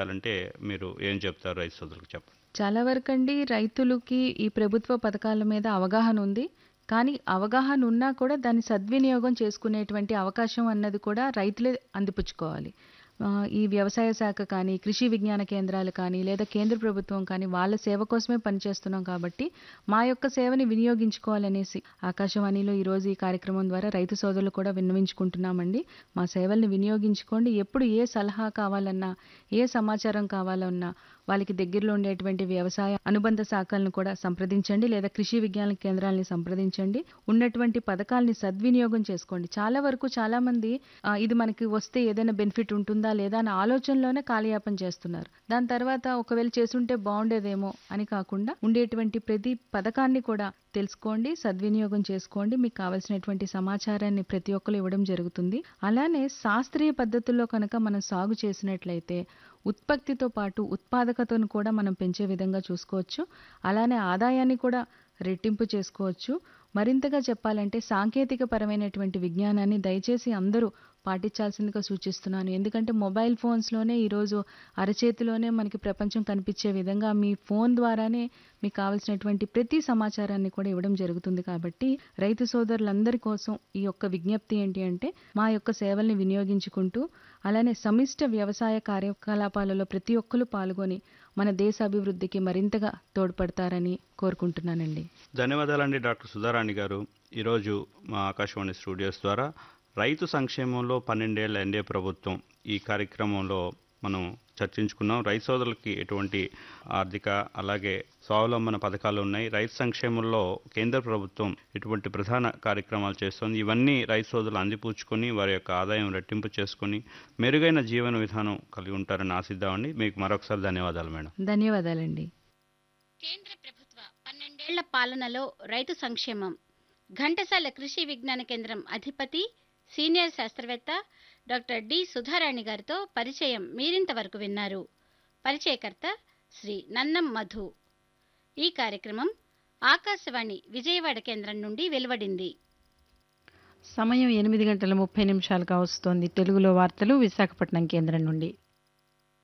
చేయాలంటే మీరు ఏం చెప్తారు రైతు సోదరులకు చెప్పండి? చాలా వరకండి రైతులకి ఈ ప్రభుత్వ పథకాల మీద అవగాహన ఉంది. కానీ అవగాహన ఉన్నా కూడా దాన్ని సద్వినియోగం చేసుకునేటువంటి అవకాశం అన్నది కూడా రైతులే అందిపుచ్చుకోవాలి. ఈ వ్యవసాయ శాఖ కానీ, కృషి విజ్ఞాన కేంద్రాలు కానీ, లేదా కేంద్ర ప్రభుత్వం కానీ వాళ్ళ సేవ కోసమే పనిచేస్తున్నాం కాబట్టి మా యొక్క సేవని వినియోగించుకోవాలనేసి ఆకాశవాణిలో ఈరోజు ఈ కార్యక్రమం ద్వారా రైతు సోదరులు కూడా విన్నవించుకుంటున్నామండి. మా సేవల్ని వినియోగించుకోండి. ఎప్పుడు ఏ సలహా కావాలన్నా, ఏ సమాచారం కావాలన్నా వాళ్ళకి దగ్గరలో ఉండేటువంటి వ్యవసాయ అనుబంధ శాఖలను కూడా సంప్రదించండి, లేదా కృషి విజ్ఞాన కేంద్రాలని సంప్రదించండి. ఉన్నటువంటి పథకాల్ని సద్వినియోగం చేసుకోండి. చాలా వరకు చాలామంది ఇది మనకి వస్తే ఏదైనా బెనిఫిట్ ఉంటుందా లేదా అనే ఆలోచనలోనే కాలయాపన చేస్తున్నారు. దాని తర్వాత ఒకవేళ చేసుంటే బాగుండేదేమో అని కాకుండా ఉండేటువంటి ప్రతి పథకాన్ని కూడా తెలుసుకోండి, సద్వినియోగం చేసుకోండి. మీకు కావాల్సినటువంటి సమాచారాన్ని ప్రతి ఒక్కరు ఇవ్వడం జరుగుతుంది. అలానే శాస్త్రీయ పద్ధతుల్లో కనుక మనం సాగు చేసినట్లయితే ఉత్పత్తితో పాటు ఉత్పాదకతను కూడా మనం పెంచే విధంగా చూసుకోవచ్చు. అలానే ఆదాయాన్ని కూడా రెట్టింపు చేసుకోవచ్చు. మరింతగా చెప్పాలంటే సాంకేతిక పరమైనటువంటి విజ్ఞానాన్ని దయచేసి అందరూ పాటించాల్సిందిగా సూచిస్తున్నాను. ఎందుకంటే మొబైల్ ఫోన్స్లోనే ఈరోజు అరచేతిలోనే మనకి ప్రపంచం కనిపించే విధంగా మీ ఫోన్ ద్వారానే మీకు కావాల్సినటువంటి ప్రతి సమాచారాన్ని కూడా ఇవ్వడం జరుగుతుంది. కాబట్టి రైతు సోదరులందరి కోసం ఈ యొక్క విజ్ఞప్తి ఏంటి అంటే మా యొక్క సేవల్ని వినియోగించుకుంటూ అలానే సమిష్ట వ్యవసాయ కార్యకలాపాలలో ప్రతి ఒక్కరు పాల్గొని మన దేశ అభివృద్ధికి మరింతగా తోడ్పడతారని కోరుకుంటున్నానండి. ధన్యవాదాలండి డాక్టర్ సుధారాణి గారు. ఈరోజు మా ఆకాశవాణి స్టూడియోస్ ద్వారా రైతు సంక్షేమంలో 12 ఏళ్ల ఎన్డీఏ ప్రభుత్వం ఈ కార్యక్రమంలో మనం చర్చించుకున్నాం. రైతు సోదరులకి ఎటువంటి ఆర్థిక అలాగే స్వావలంబన పథకాలు ఉన్నాయి, రైతు సంక్షేమంలో కేంద్ర ప్రభుత్వం ఎటువంటి ప్రధాన కార్యక్రమాలు చేస్తుంది, ఇవన్నీ రైతు సోదరులు అందిపుచ్చుకొని వారి యొక్క ఆదాయం రెట్టింపు చేసుకొని మెరుగైన జీవన విధానం కలిగి ఉంటారని ఆశిద్దామండి. మీకు మరొకసారి ధన్యవాదాలు మేడం. ధన్యవాదాలండి. కేంద్ర ప్రభుత్వ 12 ఏళ్ల పాలనలో రైతు సంక్షేమం. ఘంటసాల కృషి విజ్ఞాన కేంద్రం అధిపతి సీనియర్ శాస్త్రవేత్త డాక్టర్ డి సుధారాణి గారితో పరిచయం మీరింతవరకు విన్నారు. పరిచయకర్త శ్రీ నన్నం మధు. ఈ కార్యక్రమం ఆకాశవాణి విజయవాడ కేంద్రం నుండి వెలువడింది. సమయం 8 గంటల 30 నిమిషాలుగా వస్తోంది. తెలుగులో వార్తలు విశాఖపట్నం కేంద్రం నుండి.